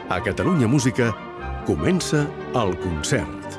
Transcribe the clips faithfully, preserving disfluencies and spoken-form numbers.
A Catalunya Música comença el concert.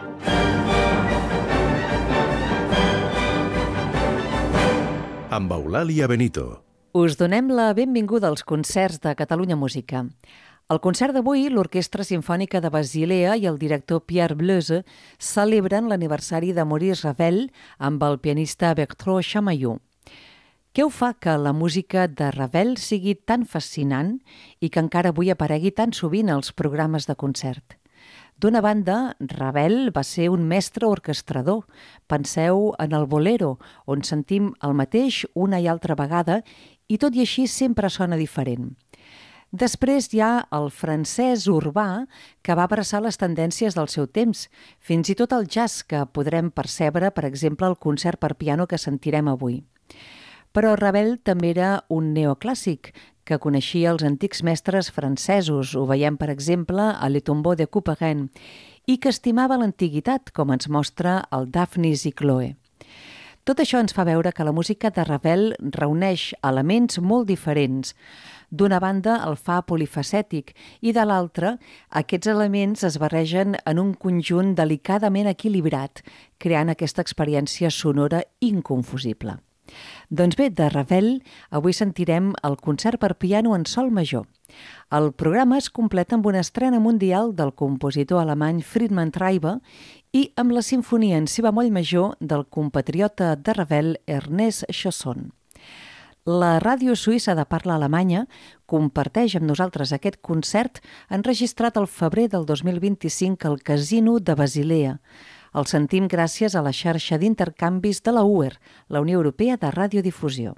Amb Eulàlia Benito. Us donem la benvinguda als concerts de Catalunya Música. Al concert d'avui, l'Orquestra Simfònica de Basilea i el director Pierre Bleuse celebren l'aniversari de Maurice Ravel amb el pianista Bertrand Chamayou. Què ho fa que la música de Ravel sigui tan fascinant i que encara avui aparegui tan sovint als programes de concert? D'una banda, Ravel va ser un mestre orquestrador. Penseu en el bolero, on sentim el mateix una i altra vegada i tot i així sempre sona diferent. Després hi ha el francès urbà que va abraçar les tendències del seu temps, fins i tot el jazz que podrem percebre, per exemple, al concert per piano que sentirem avui. Però Ravel també era un neoclàssic, que coneixia els antics mestres francesos, ho veiem per exemple a Le Tombeau de Couperin, i que estimava l'antiguitat, com ens mostra el Daphnis i Chloé. Tot això ens fa veure que la música de Ravel reuneix elements molt diferents. D'una banda el fa polifacètic i de l'altra aquests elements es barregen en un conjunt delicadament equilibrat, creant aquesta experiència sonora inconfusible. Doncs bé, de Ravel, avui sentirem el concert per piano en sol major. El programa es completa amb una estrena mundial del compositor alemany Friedman Treiber i amb la sinfonia en si bemoll major del compatriota de Ravel Ernest Chausson. La ràdio suïssa de parla alemanya comparteix amb nosaltres aquest concert enregistrat al febrer del dos mil vint-i-cinc al Casino de Basilea. El sentim gràcies a la xarxa d'intercanvis de la U E R, la Unió Europea de Radiodifusió.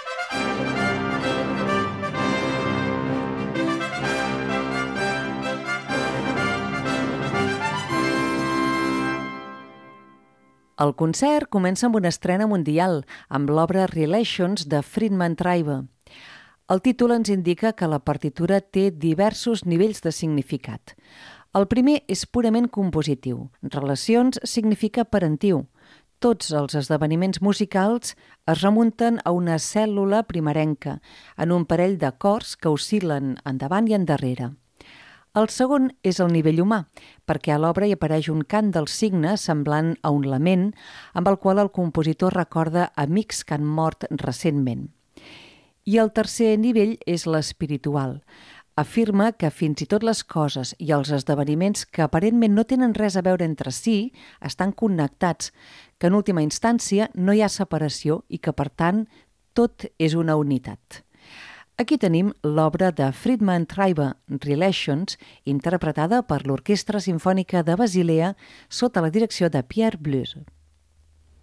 El concert comença amb una estrena mundial, amb l'obra Relations de Friedman Treiber. El títol ens indica que la partitura té diversos nivells de significat. El primer és purament compositiu. Relacions significa parentiu. Tots els esdeveniments musicals es remunten a una cèl·lula primerenca, en un parell d'acords que oscil·len endavant i endarrere. El segon és el nivell humà, perquè a l'obra hi apareix un cant del cigne semblant a un lament, amb el qual el compositor recorda amics que han mort recentment. I el tercer nivell és l'espiritual. Afirma que fins i tot les coses i els esdeveniments que aparentment no tenen res a veure entre si estan connectats, que en última instància no hi ha separació i que, per tant, tot és una unitat. Aquí tenim l'obra de Friedman Treiber, Relations, interpretada per l'Orquestra Simfònica de Basilea sota la direcció de Pierre Bleuse.